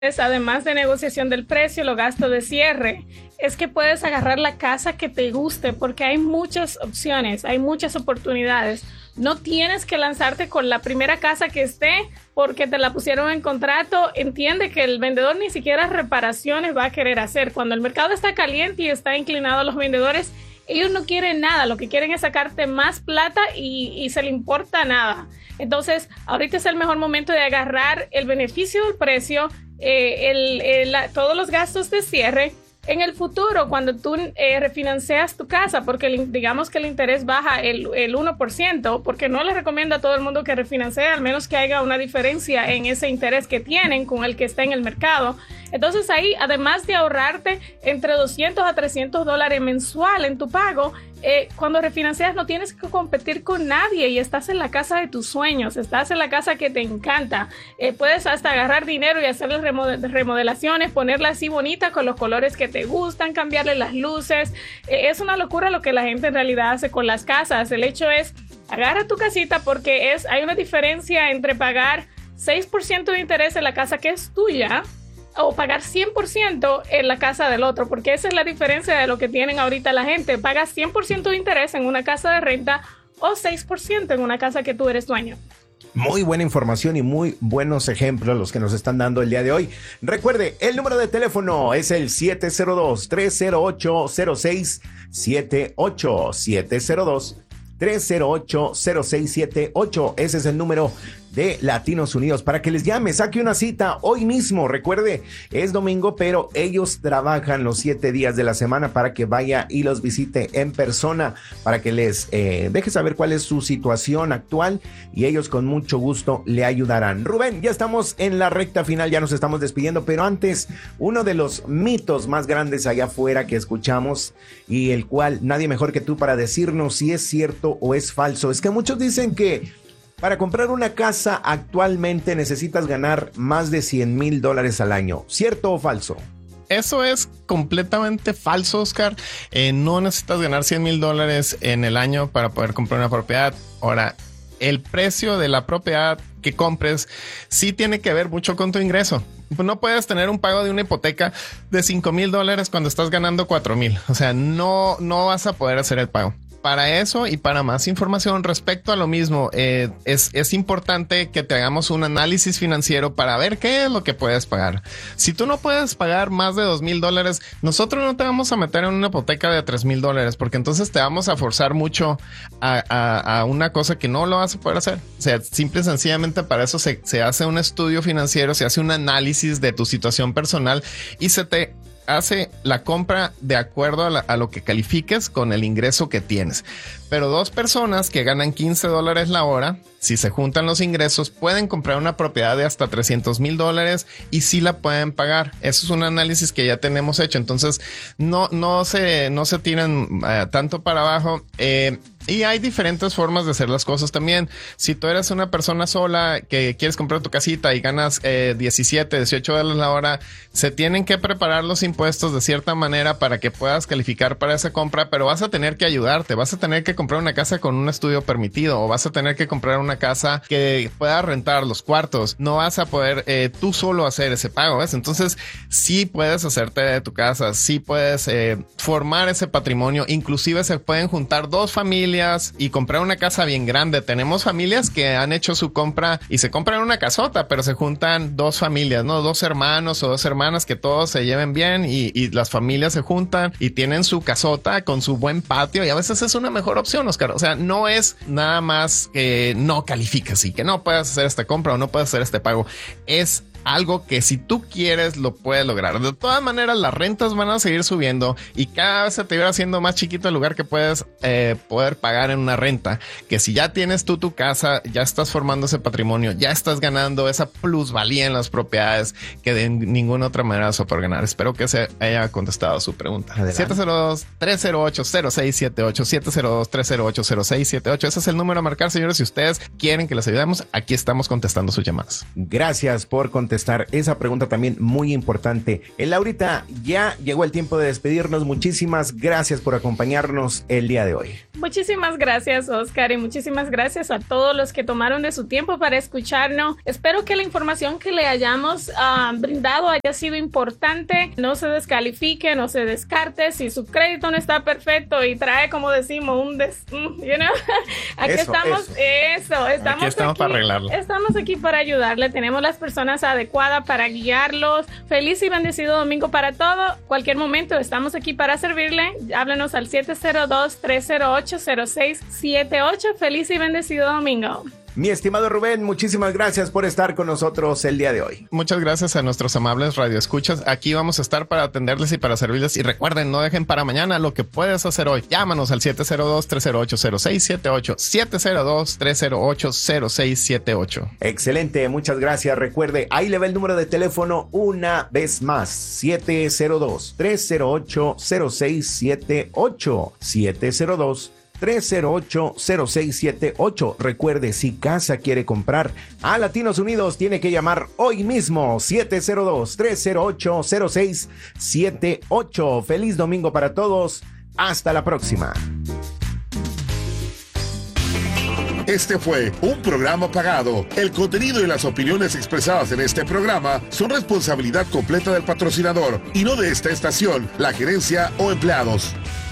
además de negociación del precio, los gastos de cierre, es que puedes agarrar la casa que te guste, porque hay muchas opciones, hay muchas oportunidades. No tienes que lanzarte con la primera casa que esté porque te la pusieron en contrato. Entiende que el vendedor ni siquiera reparaciones va a querer hacer. Cuando el mercado está caliente y está inclinado a los vendedores, ellos no quieren nada, lo que quieren es sacarte más plata y se le importa nada. Entonces, ahorita es el mejor momento de agarrar el beneficio del precio, todos los gastos de cierre. En el futuro, cuando tú refinancias tu casa, porque digamos que el interés baja el 1%, porque no les recomiendo a todo el mundo que refinancie, al menos que haya una diferencia en ese interés que tienen con el que está en el mercado. Entonces ahí, además de ahorrarte entre $200 a $300 mensual en tu pago, cuando refinancias no tienes que competir con nadie y estás en la casa de tus sueños, estás en la casa que te encanta. Puedes hasta agarrar dinero y hacerle remodelaciones, ponerla así bonita con los colores que te gustan, cambiarle las luces. Es una locura lo que la gente en realidad hace con las casas. El hecho es, agarra tu casita porque hay una diferencia entre pagar 6% de interés en la casa que es tuya o pagar 100% en la casa del otro, porque esa es la diferencia de lo que tienen ahorita la gente. Pagas 100% de interés en una casa de renta o 6% en una casa que tú eres dueño. Muy buena información y muy buenos ejemplos los que nos están dando el día de hoy. Recuerde, el número de teléfono es el 702-308-0678. 702-308-0678. Ese es el número de Latinos Unidos para que les llame, saque una cita hoy mismo. Recuerde, es domingo, pero ellos trabajan los 7 días de la semana para que vaya y los visite en persona, para que les deje saber cuál es su situación actual y ellos con mucho gusto le ayudarán. Rubén, ya estamos en la recta final, ya nos estamos despidiendo, pero antes, uno de los mitos más grandes allá afuera que escuchamos y el cual nadie mejor que tú para decirnos si es cierto o es falso, es que muchos dicen que para comprar una casa actualmente necesitas ganar más de $100,000 al año. ¿Cierto o falso? Eso es completamente falso, Oscar. No necesitas ganar $100,000 en el año para poder comprar una propiedad. Ahora, el precio de la propiedad que compres sí tiene que ver mucho con tu ingreso. No puedes tener un pago de una hipoteca de $5,000 cuando estás ganando $4,000. O sea, no vas a poder hacer el pago. Para eso y para más información respecto a lo mismo, es importante que te hagamos un análisis financiero para ver qué es lo que puedes pagar. Si tú no puedes pagar más de $2,000, nosotros no te vamos a meter en una hipoteca de $3,000 porque entonces te vamos a forzar mucho a una cosa que no lo vas a poder hacer. O sea, simple y sencillamente para eso se hace un estudio financiero, se hace un análisis de tu situación personal y se te hace la compra de acuerdo a lo que califiques con el ingreso que tienes. Pero dos personas que ganan $15 la hora, si se juntan los ingresos, pueden comprar una propiedad de hasta $300,000 y sí la pueden pagar. Eso es un análisis que ya tenemos hecho. Entonces, no se tiran tanto para abajo. Y hay diferentes formas de hacer las cosas también. Si tú eres una persona sola que quieres comprar tu casita y ganas $17-18 la hora, se tienen que preparar los impuestos de cierta manera para que puedas calificar para esa compra, pero vas a tener que ayudarte. Vas a tener que comprar una casa con un estudio permitido o vas a tener que comprar una casa que pueda rentar los cuartos. No vas a poder tú solo hacer ese pago, ¿ves? Entonces, sí puedes hacerte de tu casa, sí puedes formar ese patrimonio. Inclusive se pueden juntar dos familias y comprar una casa bien grande. Tenemos familias que han hecho su compra y se compran una casota, pero se juntan dos familias, ¿no? Dos hermanos o dos hermanas que todos se lleven bien y las familias se juntan y tienen su casota con su buen patio y a veces es una mejor opción, Oscar. O sea, no es nada más que no calificas y que no puedas hacer esta compra o no puedes hacer este pago. Es algo que si tú quieres lo puedes lograr. De todas maneras, las rentas van a seguir subiendo y cada vez se te va haciendo más chiquito el lugar que puedes poder pagar en una renta. Que si ya tienes tú tu casa, ya estás formando ese patrimonio, ya estás ganando esa plusvalía en las propiedades que de ninguna otra manera vas a poder ganar. Espero que se haya contestado su pregunta. 702-308-0678 702-308-0678. Ese es el número a marcar, señores. Si ustedes quieren que les ayudemos, aquí estamos contestando sus llamadas. Gracias por contestar contestar esa pregunta también muy importante. Laurita, ya llegó el tiempo de despedirnos. Muchísimas gracias por acompañarnos el día de hoy. Muchísimas gracias, Oscar, y muchísimas gracias a todos los que tomaron de su tiempo para escucharnos. Espero que la información que le hayamos brindado haya sido importante. No se descalifique, no se descarte. Si su crédito no está perfecto y trae, como decimos, aquí estamos estamos para arreglarlo. Estamos aquí para ayudarle. Tenemos las personas adecuadas para guiarlos. Feliz y bendecido domingo para todo. Cualquier momento estamos aquí para servirle. Háblenos al 702-308-0678. Feliz y bendecido domingo. Mi estimado Rubén, muchísimas gracias por estar con nosotros el día de hoy. Muchas gracias a nuestros amables radioescuchas. Aquí vamos a estar para atenderles y para servirles. Y recuerden, no dejen para mañana lo que puedes hacer hoy. Llámanos al 702-308-0678. 702-308-0678. Excelente, muchas gracias. Recuerde, ahí le va el número de teléfono una vez más. 702-308-0678. 702-308-0678. Recuerde, si casa quiere comprar a Latinos Unidos, tiene que llamar hoy mismo. 702-308-0678. Feliz domingo para todos. Hasta la próxima. Este fue un programa pagado. El contenido y las opiniones expresadas en este programa son responsabilidad completa del patrocinador y no de esta estación, la gerencia o empleados.